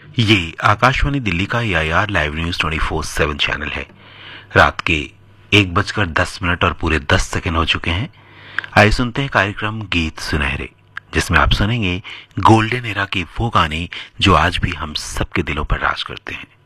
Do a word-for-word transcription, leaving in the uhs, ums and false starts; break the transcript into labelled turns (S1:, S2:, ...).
S1: ये आकाशवाणी दिल्ली का ए I R live news twenty four seven channel है। रात के एक बजकर दस मिनट और पूरे दस सेकंड हो चुके हैं। आइए सुनते हैं कार्यक्रम गीत सुनहरे, जिसमें आप सुनेंगे गोल्डन एरा के वो गाने जो आज भी हम सबके दिलों पर राज करते हैं।